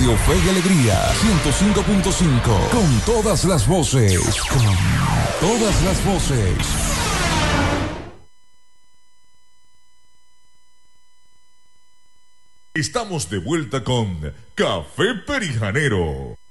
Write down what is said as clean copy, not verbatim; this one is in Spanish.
Radio Fe y Alegría 105.5. Con todas las voces. Con todas las voces. Estamos de vuelta con Café Perijanero.